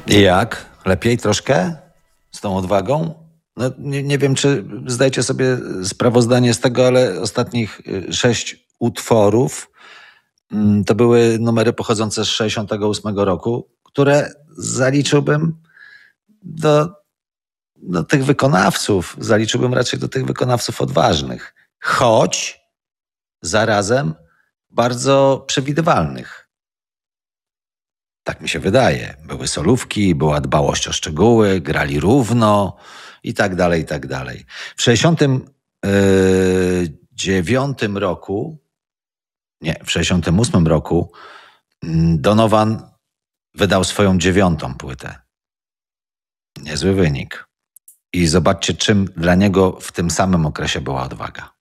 I jak? Lepiej troszkę z tą odwagą? No, nie wiem, czy zdajecie sobie sprawozdanie z tego, ale ostatnich 6 utworów to były numery pochodzące z 68 roku, które zaliczyłbym do, do tych wykonawców, zaliczyłbym raczej do tych wykonawców odważnych, choć zarazem bardzo przewidywalnych. Tak mi się wydaje. Były solówki, była dbałość o szczegóły, grali równo i tak dalej, i tak dalej. W 69 roku, nie, w 68 roku Donovan wydał swoją 9. płytę. Niezły wynik. I zobaczcie, czym dla niego w tym samym okresie była odwaga.